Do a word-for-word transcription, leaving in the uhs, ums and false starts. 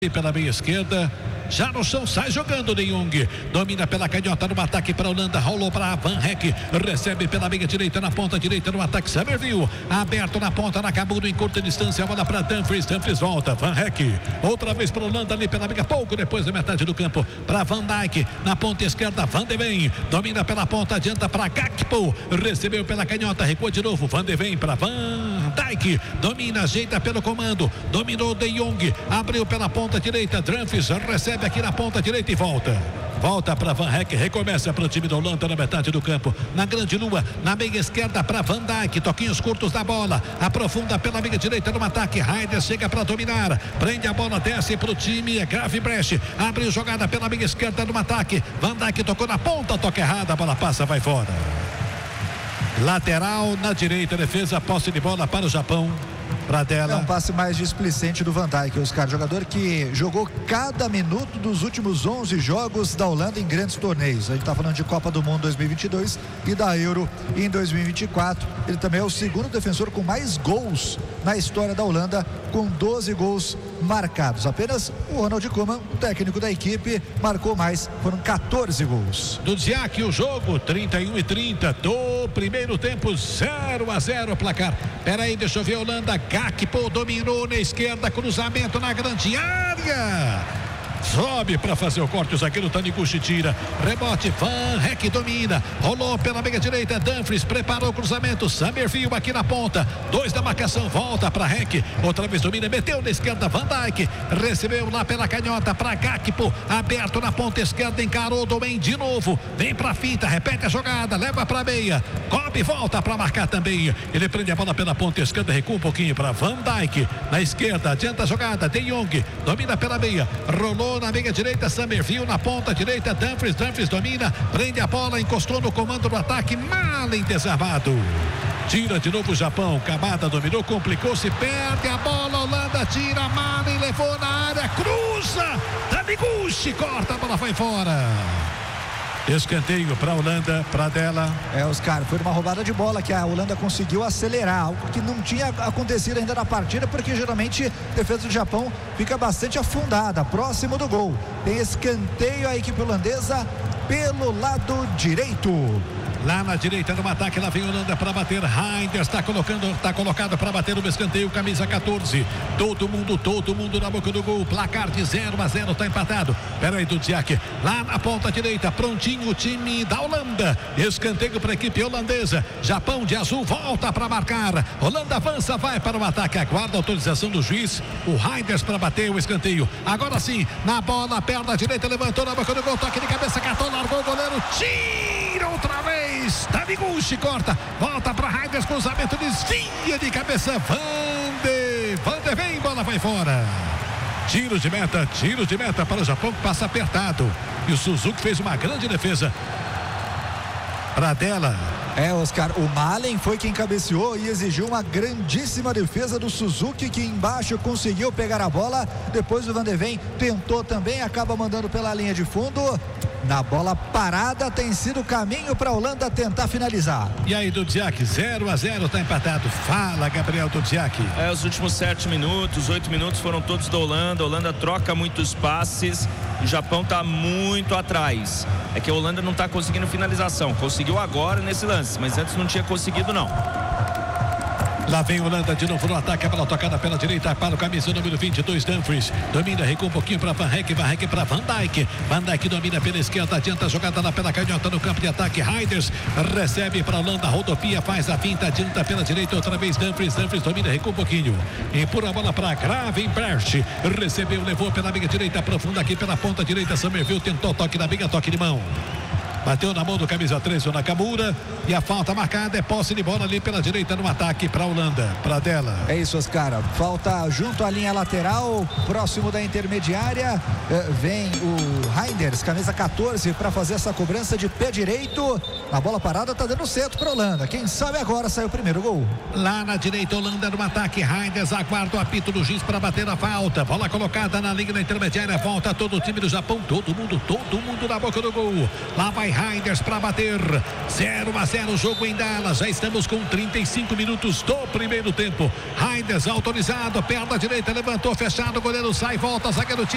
pela meia esquerda, já no chão, sai jogando De Jong, domina pela canhota no ataque para a Holanda, rolou para Van Heck, recebe pela meia direita, na ponta direita no ataque, Summerville, aberto na ponta, na Cabudo em curta distância, a bola para Dumfries, Dumfries volta, Van Heck, outra vez para a Holanda ali pela meia, pouco depois da metade do campo, para Van Dijk, na ponta esquerda, Van de Ven, domina pela ponta, adianta para Gakpo, recebeu pela canhota, recua de novo, Van de Ven para Van Dijk, domina, ajeita pelo comando, dominou De Jong, abriu pela ponta direita, Dumfries recebe aqui na ponta direita e volta. Volta para Van Heck, recomeça para o time da Holanda na metade do campo, na grande lua, na meia esquerda para Van Dijk, toquinhos curtos da bola, aprofunda pela meia direita no ataque, Reinders chega para dominar, prende a bola, desce para o time, é grave breche, abre jogada pela meia esquerda no ataque, Van Dijk tocou na ponta, toca errada, a bola passa, vai fora. Lateral na direita, defesa, posse de bola para o Japão. Pradella. É um passe mais displicente do Van Dijk, Oscar, jogador que jogou cada minuto dos últimos onze jogos da Holanda em grandes torneios. A gente está falando de Copa do Mundo dois mil e vinte e dois e da Euro em dois mil e vinte e quatro. Ele também é o segundo defensor com mais gols na história da Holanda, com doze gols marcados. Apenas o Ronald Koeman, o técnico da equipe, marcou mais, foram quatorze gols. Do Ziak, o jogo trinta e um e trinta do primeiro tempo, zero a zero placar. Pera aí, deixa eu ver a Holanda. Gakpo dominou na esquerda, cruzamento na grande área. Sobe para fazer o corte, o zagueiro Taniguchi tira, rebote, Van Heck domina, rolou pela meia direita, Dumfries preparou o cruzamento, Summerville aqui na ponta, dois da marcação, volta para Heck, outra vez domina, meteu na esquerda, Van Dijk, recebeu lá pela canhota para Gakpo, aberto na ponta esquerda, encarou Domen de novo, vem para a fita, repete a jogada, leva para a meia, cobre, volta para marcar também, ele prende a bola pela ponta esquerda, recua um pouquinho para Van Dijk, na esquerda, adianta a jogada, De Jong, domina pela meia, rolou na meia direita, Summerville na ponta direita, Dumfries, Dumfries domina, prende a bola, encostou no comando do ataque, Malen desarmado. Tira de novo o Japão, Kamada dominou, complicou-se, perde a bola, Holanda tira, Malen levou na área, cruza, Taniguchi corta, a bola vai fora. Escanteio para a Holanda, Pradella. É, Oscar, foi uma roubada de bola que a Holanda conseguiu acelerar, algo que não tinha acontecido ainda na partida, porque geralmente a defesa do Japão fica bastante afundada, próximo do gol. Tem escanteio a equipe holandesa pelo lado direito. Lá na direita no ataque, lá vem a Holanda para bater, Reinders está colocando, está colocado para bater o escanteio, camisa quatorze, todo mundo, todo mundo na boca do gol, placar de zero a zero, está empatado. Pera aí, do Ziak, lá na ponta direita, prontinho o time da Holanda, escanteio para a equipe holandesa, Japão de azul volta para marcar, Holanda avança, vai para o ataque, aguarda a autorização do juiz, o Reinders para bater o escanteio, agora sim, na bola, perna direita, levantou na boca do gol, toque de cabeça, catou, largou o goleiro, tira outra vez. Taniguchi corta, volta para Reinders, cruzamento, desvia de cabeça, Van de, Van de Ven, bola vai fora. Tiro de meta, tiro de meta para o Japão, que passa apertado. E o Suzuki fez uma grande defesa. Pradella. É, Oscar, o Malen foi quem cabeceou e exigiu uma grandíssima defesa do Suzuki, que embaixo conseguiu pegar a bola. Depois o Van de Ven tentou também, acaba mandando pela linha de fundo. Na bola parada tem sido o caminho para a Holanda tentar finalizar. E aí, Dudziak, zero a zero, está empatado. Fala, Gabriel Dudziak. É, os últimos sete minutos, oito minutos foram todos da Holanda. A Holanda troca muitos passes. O Japão está muito atrás. É que a Holanda não está conseguindo finalização. Conseguiu agora nesse lance, mas antes não tinha conseguido não. Lá vem a Holanda de novo no ataque, a bola tocada pela direita para o camisa número vinte e dois, Dumfries. Domina, recua um pouquinho para Van Heck, Van Heck para Van Dijk. Van Dijk domina pela esquerda, adianta a jogada lá pela canhota no campo de ataque. Reinders recebe para a Holanda, rodopia, faz a finta, adianta pela direita outra vez, Dumfries. Dumfries domina, recua um pouquinho. Empurra a bola para Gravenberch. Recebeu, levou pela meia direita, aprofunda aqui pela ponta direita. Summerville tentou toque na meia, toque de mão. Bateu na mão do camisa treze, o Nakamura. E a falta marcada é posse de bola ali pela direita no ataque para a Holanda. Pradella. É isso, Oscar. Falta junto à linha lateral, próximo da intermediária. Uh, vem o Reinders, camisa quatorze, para fazer essa cobrança de pé direito. A bola parada tá dando certo para a Holanda. Quem sabe agora sai o primeiro gol. Lá na direita, Holanda no ataque. Reinders aguarda o apito do juiz para bater a falta. Bola colocada na linha da intermediária. Volta todo o time do Japão. Todo mundo, todo mundo na boca do gol. Lá vai Reinders para bater. zero a zero, jogo em Dallas. Já estamos com trinta e cinco minutos do primeiro tempo. Reinders autorizado, perna direita, levantou, fechado, o goleiro sai, volta, zagueiro tira.